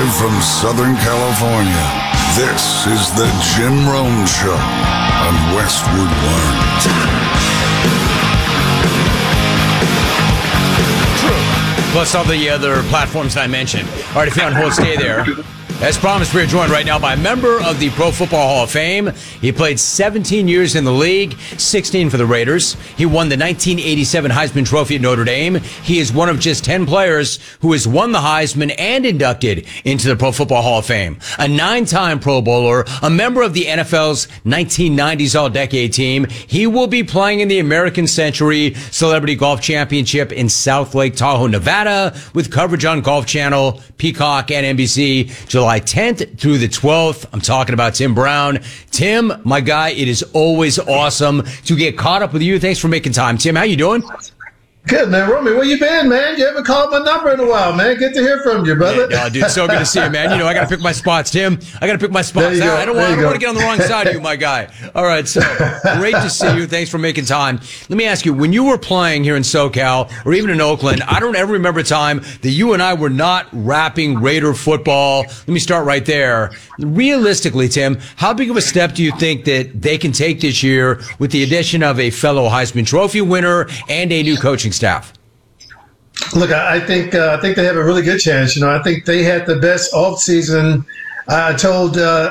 Live from Southern California, this is the Jim Rome Show on Westwood One. True. Plus all the other platforms that I mentioned. All right, if you're on hold, stay there. As promised, we're joined right now by a member of the Pro Football Hall of Fame. He played 17 years in the league, 16 for the Raiders. He won the 1987 Heisman Trophy at Notre Dame. He is one of just 10 players who has won the Heisman and inducted into the Pro Football Hall of Fame. A 9-time Pro Bowler, a member of the NFL's 1990s All-Decade team. He will be playing in the American Century Celebrity Golf Championship in South Lake Tahoe, Nevada, with coverage on Golf Channel, Peacock, and NBC, July 10th through the 12th. I'm talking about Tim Brown. Tim, my guy, it is always awesome to get caught up with you. Thanks for making time. Tim, how you doing? Good, man. Romy, where you been, man? You haven't called my number in a while, man. Good to hear from you, brother. Yeah, dude, so good to see you, man. You know, I got to pick my spots, Tim. I got to pick my spots. I don't want to get on the wrong side of you, my guy. All right, so great to see you. Thanks for making time. Let me ask you, when you were playing here in SoCal or even in Oakland, I don't ever remember a time that you and I were not rapping Raider football. Let me start right there. Realistically, Tim, how big of a step do you think that they can take this year with the addition of a fellow Heisman Trophy winner and a new coaching staff? Look, I think they have a really good chance. You know, I think they had the best offseason. I told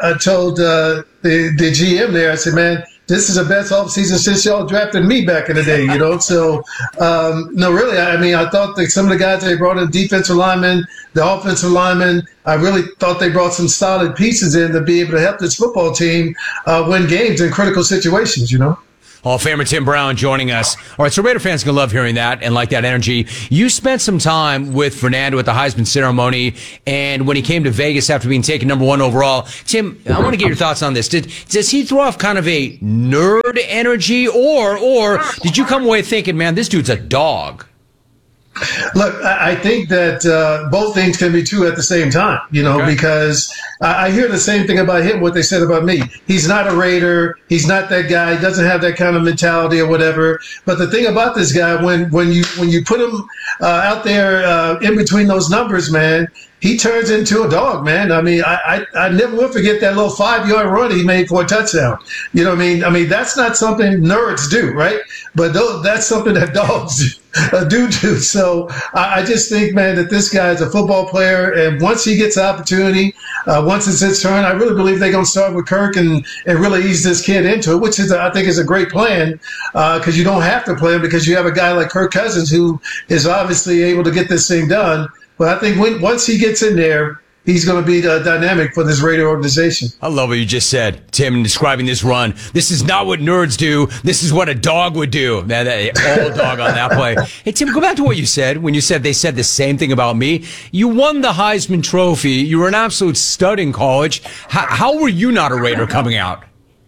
the GM there, I said, man, this is the best offseason since y'all drafted me back in the day, you know. So, no, really, I mean, I thought that some of the guys they brought in, defensive linemen, the offensive linemen, I really thought they brought some solid pieces in to be able to help this football team win games in critical situations, you know. Hall of Famer Tim Brown joining us. All right, so Raider fans can love hearing that and like that energy. You spent some time with Fernando at the Heisman ceremony, and when he came to Vegas after being taken number 1 overall. Tim, I want to get your thoughts on this. Does he throw off kind of a nerd energy, or did you come away thinking, man, this dude's a dog? Look, I think that both things can be true at the same time, you know, because I hear the same thing about him, what they said about me. He's not a Raider. He's not that guy. He doesn't have that kind of mentality or whatever. But the thing about this guy, when you put him out there in between those numbers, man, he turns into a dog, man. I mean, I never will forget that little 5-yard run he made for a touchdown. You know what I mean? I mean, that's not something nerds do, right? But that's something that dogs do. So I just think, man, that this guy is a football player. And once he gets the opportunity, once it's his turn, I really believe they're going to start with Kirk and really ease this kid into it, which is, I think, is a great plan because you don't have to play him because you have a guy like Kirk Cousins who is obviously able to get this thing done. But I think once he gets in there, he's going to be dynamic for this Raider organization. I love what you just said, Tim, in describing this run. This is not what nerds do. This is what a dog would do. Man, all dog on that play. Hey, Tim, go back to what you said when you said they said the same thing about me. You won the Heisman Trophy. You were an absolute stud in college. How were you not a Raider coming out?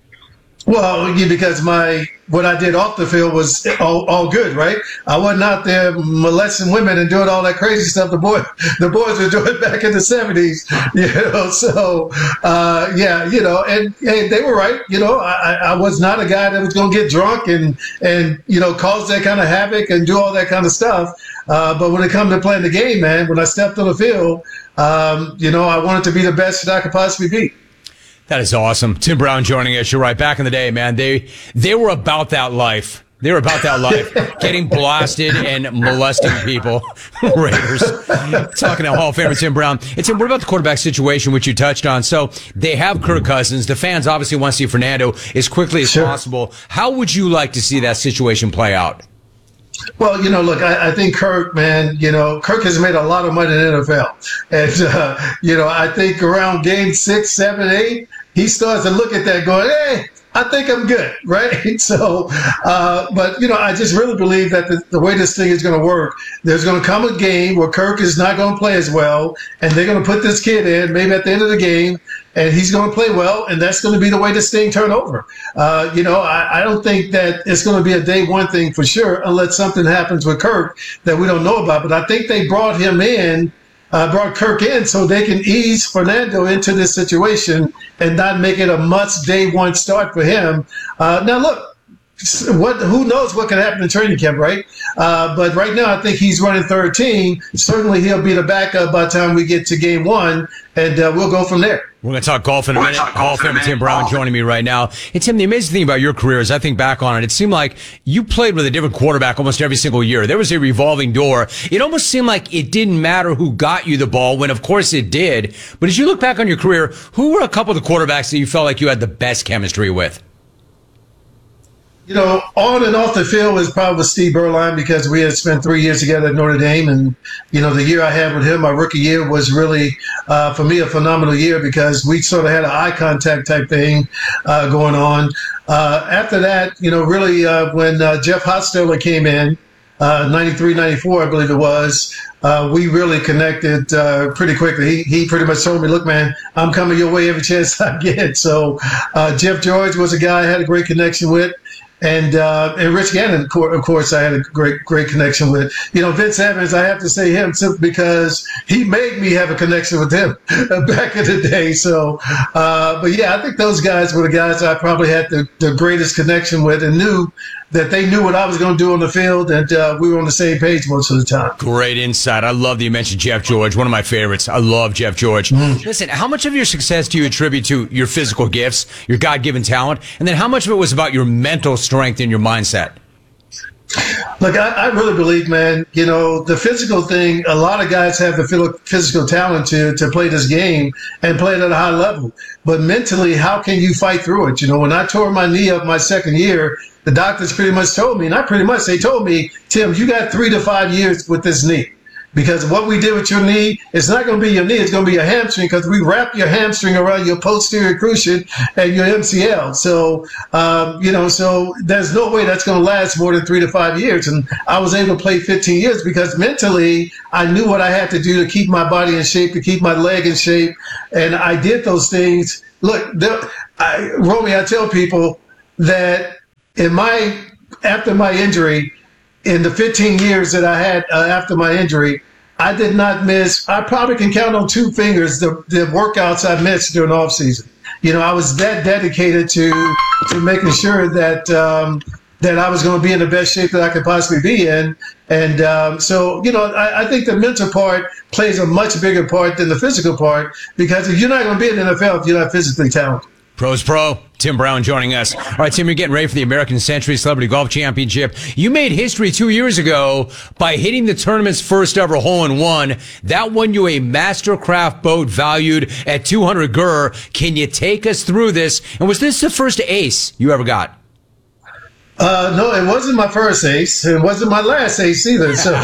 Well, because what I did off the field was all good, right? I wasn't out there molesting women and doing all that crazy stuff the boys were doing back in the 70s, you know. So, yeah, you know, and they were right. You know, I was not a guy that was going to get drunk and you know, cause that kind of havoc and do all that kind of stuff. But when it comes to playing the game, man, when I stepped on the field, you know, I wanted to be the best that I could possibly be. That is awesome. Tim Brown joining us. You're right. Back in the day, man, they were about that life. They were about that life, getting blasted and molesting people. Raiders. Talking to Hall of Famer Tim Brown. And Tim, what about the quarterback situation, which you touched on? So they have Kirk Cousins. The fans obviously want to see Fernando as quickly as possible. How would you like to see that situation play out? Well, you know, look, I think Kirk, man, you know, Kirk has made a lot of money in the NFL. And, you know, I think around game 6, 7, 8, he starts to look at that going, hey, I think I'm good, right? So, but, you know, I just really believe that the way this thing is going to work, there's going to come a game where Kirk is not going to play as well, and they're going to put this kid in maybe at the end of the game, and he's going to play well, and that's going to be the way this thing turn over. You know, I don't think that it's going to be a day one thing for sure, unless something happens with Kirk that we don't know about. But I think they brought Kirk in so they can ease Fernando into this situation and not make it a must day one start for him. Now, look, who knows what can happen in training camp, right? But right now, I think he's running third team. Certainly, he'll be the backup by the time we get to game one, and we'll go from there. We're going to talk golf in a minute. Hall of Famer Tim Brown joining me right now. And Tim, the amazing thing about your career is I think back on it, it seemed like you played with a different quarterback almost every single year. There was a revolving door. It almost seemed like it didn't matter who got you the ball, when of course it did. But as you look back on your career, who were a couple of the quarterbacks that you felt like you had the best chemistry with? You know, on and off the field was probably Steve Berline, because we had spent 3 years together at Notre Dame. And, you know, the year I had with him, my rookie year, was really, for me, a phenomenal year, because we sort of had an eye contact type thing going on. After that, you know, really when Jeff Hostetler came in, 93, 94, I believe it was, we really connected pretty quickly. He pretty much told me, look, man, I'm coming your way every chance I get. So Jeff George was a guy I had a great connection with. And Rich Gannon, of course, I had a great connection with. You know, Vince Evans, I have to say him simply because he made me have a connection with him back in the day. So, but yeah, I think those guys were the guys I probably had the greatest connection with, and knew that they knew what I was going to do on the field, and we were on the same page most of the time. Great insight. I love that you mentioned Jeff George, one of my favorites. I love Jeff George. Listen, how much of your success do you attribute to your physical gifts, your God-given talent, and then how much of it was about your mental strength and your mindset? Look, I really believe, man, you know, the physical thing, a lot of guys have the physical talent to play this game and play it at a high level. But mentally, how can you fight through it? You know, when I tore my knee up my second year, the doctors pretty much told me, they told me, Tim, you got 3 to 5 years with this knee. Because what we did with your knee, it's not going to be your knee, it's going to be your hamstring, because we wrap your hamstring around your posterior cruciate and your MCL. So, you know, so there's no way that's going to last more than 3 to 5 years. And I was able to play 15 years because mentally I knew what I had to do to keep my body in shape, to keep my leg in shape. And I did those things. Look, Romy, I tell people that after my injury, in the 15 years that I had after my injury, I did not miss. I probably can count on 2 fingers the workouts I missed during the off season. You know, I was that dedicated to making sure that that I was going to be in the best shape that I could possibly be in. And so, you know, I think the mental part plays a much bigger part than the physical part, because if you're not going to be in the NFL if you're not physically talented. Pros Pro, Tim Brown joining us. All right, Tim, you're getting ready for the American Century Celebrity Golf Championship. You made history 2 years ago by hitting the tournament's first ever hole-in-one. That won you a Mastercraft boat valued at 200 GER. Can you take us through this? And was this the first ace you ever got? No, it wasn't my first ace. It wasn't my last ace either. So,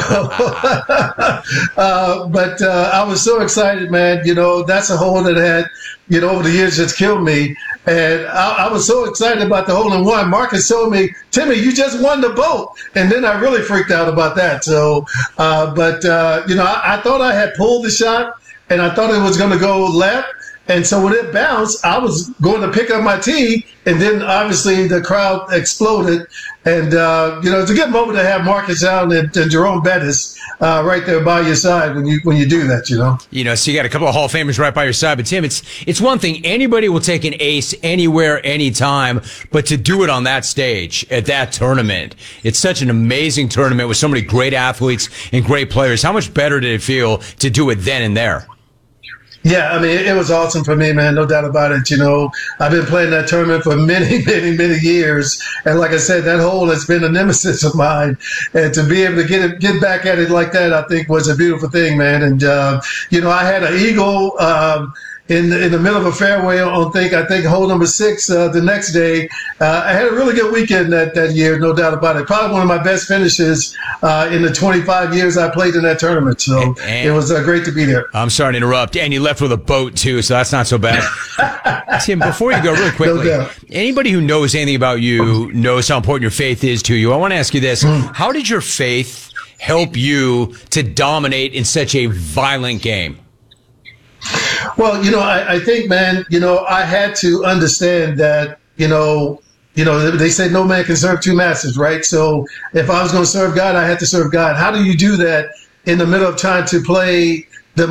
but I was so excited, man. You know, that's a hole that had, you know, over the years just killed me. And I was so excited about the hole-in-one. Marcus told me, Timmy, you just won the boat. And then I really freaked out about that. So, you know, I thought I had pulled the shot, and I thought it was going to go left. And so when it bounced, I was going to pick up my tee, and then obviously the crowd exploded. And, you know, it's a good moment to have Marcus Allen and Jerome Bettis right there by your side when you do that, you know. You know, so you got a couple of Hall of Famers right by your side. But, Tim, it's one thing. Anybody will take an ace anywhere, anytime. But to do it on that stage at that tournament, it's such an amazing tournament with so many great athletes and great players. How much better did it feel to do it then and there? Yeah, I mean, it was awesome for me, man. No doubt about it. You know, I've been playing that tournament for many, many, many years. And like I said, that hole has been a nemesis of mine. And to be able to get back at it like that, I think was a beautiful thing, man. And, you know, I had an eagle in the middle of a fairway on I think hole number 6 the next day. I had a really good weekend that year, no doubt about it. Probably one of my best finishes in the 25 years I played in that tournament. So it was great to be there. I'm sorry to interrupt. And you left with a boat, too, so that's not so bad. Tim, before you go really quickly, no, anybody who knows anything about you knows how important your faith is to you. I want to ask you this. How did your faith help you to dominate in such a violent game? Well, you know, I think, man, you know, I had to understand that, you know, they say no man can serve 2 masters, right? So if I was going to serve God, I had to serve God. How do you do that in the middle of trying to play the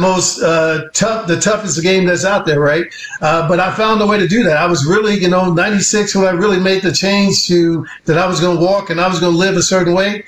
toughest game that's out there, right? But I found a way to do that. I was really, 96 when I really made the change to that I was going to walk and I was going to live a certain way.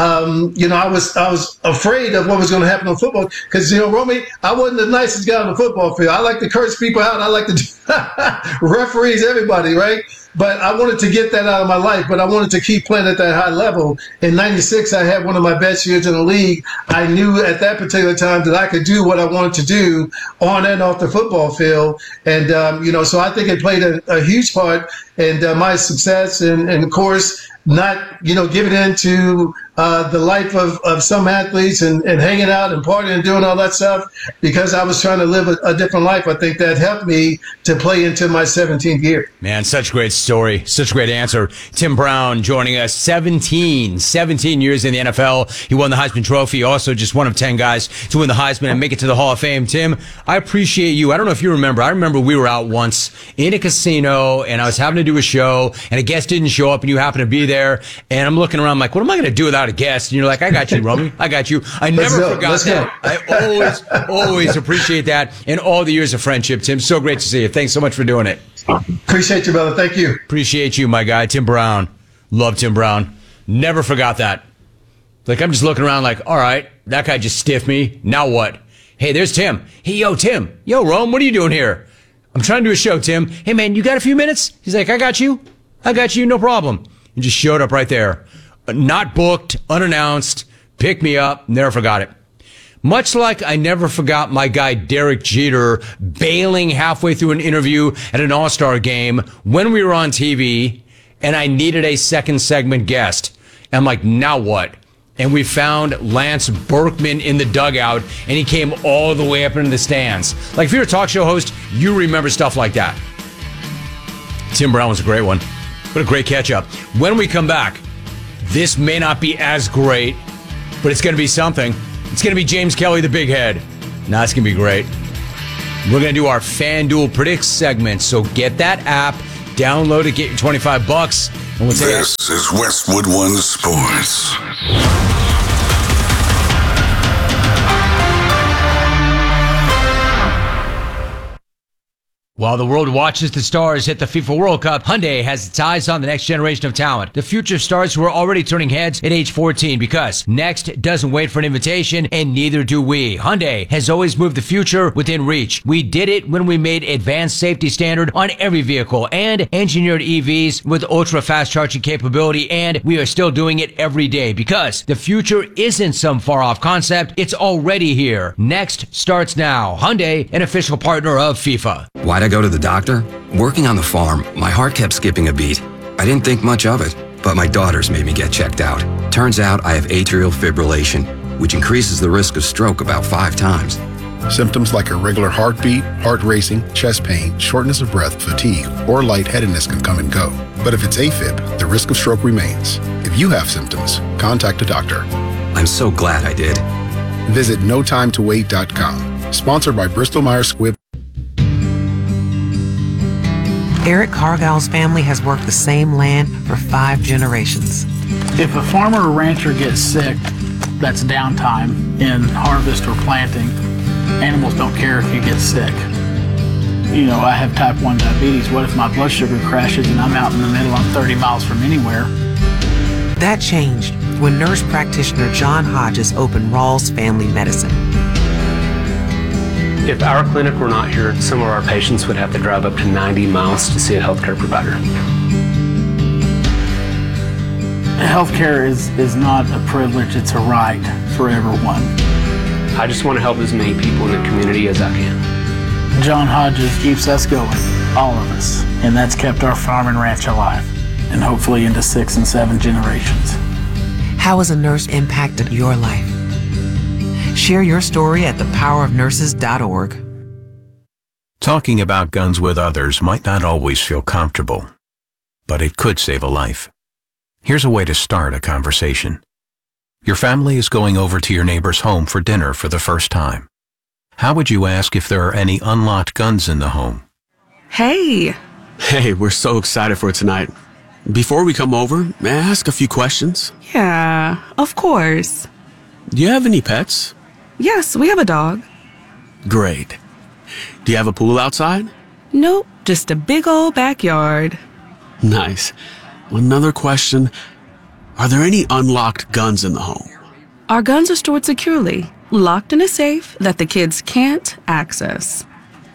I was afraid of what was going to happen on football because, Romy, I wasn't the nicest guy on the football field. I like to curse people out. I like to referees, everybody, right? But I wanted to get that out of my life, but I wanted to keep playing at that high level. In 96, I had one of my best years in the league. I knew at that particular time that I could do what I wanted to do on and off the football field. And, so I think it played a huge part in my success and of course, not, giving in to the life of some athletes and hanging out and partying and doing all that stuff because I was trying to live a different life. I think that helped me to play into my 17th year. Man, such a great story. Such a great answer. Tim Brown joining us, 17 years in the NFL. He won the Heisman Trophy, also just one of 10 guys to win the Heisman and make it to the Hall of Fame. Tim, I appreciate you. I don't know if you remember. I remember we were out once in a casino and I was having to do a show and a guest didn't show up and you happened to be there. And I'm looking around like, what am I going to do without a guest? And you're like, I got you, Romy. I got you. I never forgot that. I always appreciate that in all the years of friendship, Tim. So great to see you. Thanks so much for doing it. Appreciate you, brother. Thank you. Appreciate you, my guy, Tim Brown. Love Tim Brown. Never forgot that. Like, I'm just looking around like, all right, that guy just stiffed me. Now what? Hey, there's Tim. Hey, yo, Tim. Yo, Rome, what are you doing here? I'm trying to do a show, Tim. Hey, man, you got a few minutes? He's like, I got you. No problem. And just showed up right there. Not booked, unannounced, picked me up, never forgot it. Much like I never forgot my guy Derek Jeter bailing halfway through an interview at an All-Star game when we were on TV and I needed a second segment guest. And I'm like, now what? And we found Lance Berkman in the dugout and he came all the way up into the stands. Like if you're a talk show host, you remember stuff like that. Tim Brown was a great one. What a great catch-up. When we come back, this may not be as great, but it's going to be something. It's going to be James Kelly, the big head. Nah, it's going to be great. We're going to do our FanDuel Predicts segment, so get that app, download it, get your $25, and we'll take This is Westwood One Sports. While the world watches the stars hit the FIFA World Cup, Hyundai has its eyes on the next generation of talent. The future stars who are already turning heads at age 14 because next doesn't wait for an invitation and neither do we. Hyundai has always moved the future within reach. We did it when we made advanced safety standard on every vehicle and engineered EVs with ultra fast charging capability, and we are still doing it every day because the future isn't some far off concept. It's already here. Next starts now. Hyundai, an official partner of FIFA. Why'd I go to the doctor? Working on the farm, my heart kept skipping a beat. I didn't think much of it, but my daughters made me get checked out. Turns out I have atrial fibrillation, which increases the risk of stroke about 5 times. Symptoms like irregular heartbeat, heart racing, chest pain, shortness of breath, fatigue, or lightheadedness can come and go. But if it's AFib, the risk of stroke remains. If you have symptoms, contact a doctor. I'm so glad I did. Visit notimetowait.com. Sponsored by Bristol-Myers Squibb. Eric Cargill's family has worked the same land for 5 generations. If a farmer or rancher gets sick, that's downtime in harvest or planting. Animals don't care if you get sick. I have type 1 diabetes. What if my blood sugar crashes and I'm out in the middle, I'm 30 miles from anywhere? That changed when nurse practitioner John Hodges opened Rawls Family Medicine. If our clinic were not here, some of our patients would have to drive up to 90 miles to see a healthcare provider. Healthcare is not a privilege, it's a right for everyone. I just want to help as many people in the community as I can. John Hodges keeps us going, all of us, and that's kept our farm and ranch alive, and hopefully into 6 and 7 generations. How has a nurse impacted your life? Share your story at thepowerofnurses.org. Talking about guns with others might not always feel comfortable, but it could save a life. Here's a way to start a conversation. Your family is going over to your neighbor's home for dinner for the first time. How would you ask if there are any unlocked guns in the home? Hey, we're so excited for tonight. Before we come over, may I ask a few questions? Yeah, of course. Do you have any pets? Yes, we have a dog. Great. Do you have a pool outside? Nope, just a big old backyard. Nice. Another question. Are there any unlocked guns in the home? Our guns are stored securely, locked in a safe that the kids can't access.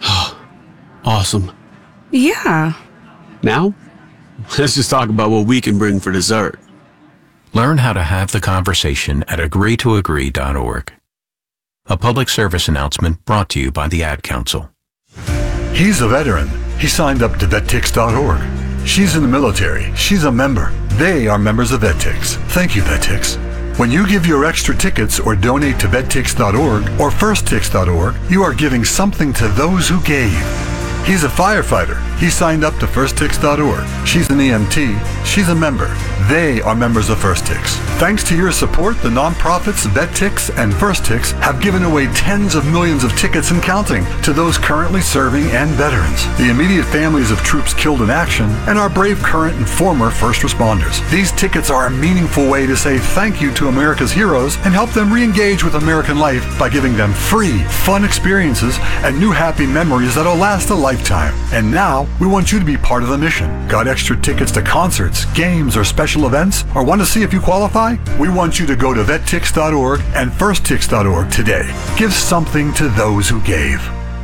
Awesome. Yeah. Now, let's just talk about what we can bring for dessert. Learn how to have the conversation at agreetoagree.org. A public service announcement brought to you by the Ad Council. He's a veteran. He signed up to VetTix.org. She's in the military. She's a member. They are members of VetTix. Thank you, VetTix. When you give your extra tickets or donate to VetTix.org or FirstTix.org, you are giving something to those who gave. He's a firefighter. He signed up to FirstTix.org. She's an EMT. She's a member. They are members of FirstTix. Thanks to your support, the nonprofits VetTix and FirstTix have given away tens of millions of tickets and counting to those currently serving and veterans, the immediate families of troops killed in action, and our brave current and former first responders. These tickets are a meaningful way to say thank you to America's heroes and help them re-engage with American life by giving them free, fun experiences and new happy memories that'll last a lifetime. And now, we want you to be part of the mission. Got extra tickets to concerts, games, or special events? Or want to see if you qualify? We want you to go to VetTix.org and FirstTix.org today. Give something to those who gave.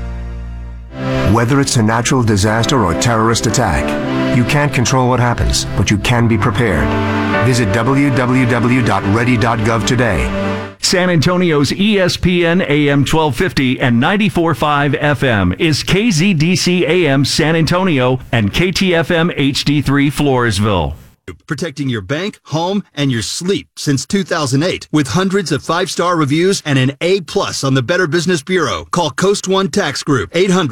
Whether it's a natural disaster or terrorist attack, you can't control what happens, but you can be prepared. Visit www.ready.gov today. San Antonio's ESPN AM 1250 and 94.5 FM is KZDC AM San Antonio and KTFM HD3 Floresville. Protecting your bank, home, and your sleep since 2008 with hundreds of 5-star reviews and an A+ on the Better Business Bureau. Call Coast One Tax Group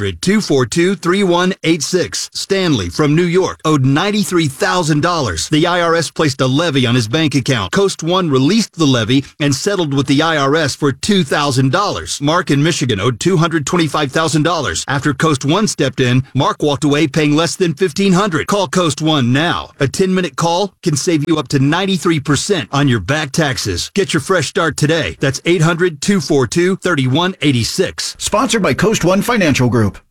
800-242-3186. Stanley from New York owed $93,000. The IRS placed a levy on his bank account. Coast One released the levy and settled with the IRS for $2,000. Mark in Michigan owed $225,000. After Coast One stepped in, Mark walked away paying less than $1,500. Call Coast One now. A 10-minute call can save you up to 93% on your back taxes. Get your fresh start today. That's 800-242-3186. Sponsored by Coast One Financial Group.